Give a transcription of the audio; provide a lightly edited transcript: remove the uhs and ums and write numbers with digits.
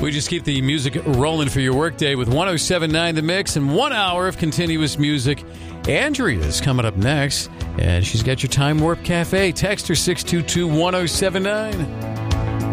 We just keep the music rolling for your workday with 107.9 The Mix and 1 hour of continuous music. Andrea's coming up next, and she's got your Time Warp Cafe. Text her 622-1079.